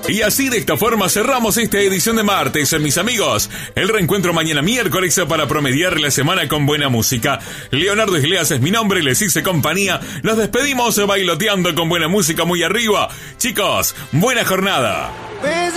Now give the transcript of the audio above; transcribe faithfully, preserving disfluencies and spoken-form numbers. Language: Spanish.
Y así de esta forma cerramos esta edición de martes, mis amigos. El reencuentro mañana miércoles para promediar la semana con buena música. Leonardo Iglesias es mi nombre, les hice compañía. Nos despedimos bailoteando con buena música muy arriba. Chicos, buena jornada.